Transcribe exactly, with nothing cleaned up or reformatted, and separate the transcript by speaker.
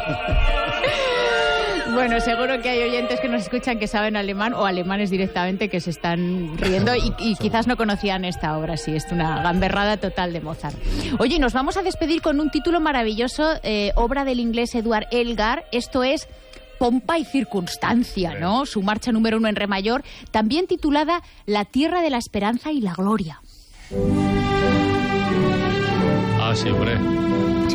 Speaker 1: Bueno, seguro que hay oyentes que nos escuchan que saben alemán o alemanes directamente que se están riendo y, y quizás no conocían esta obra. Sí, es una gamberrada total de Mozart. Oye, nos vamos a despedir con un título maravilloso, eh, obra del inglés Edward Elgar. Esto es Pompa y Circunstancia, ¿no? Su marcha número uno en re mayor, también titulada La Tierra de la Esperanza y la Gloria.
Speaker 2: Ah, sí, hombre.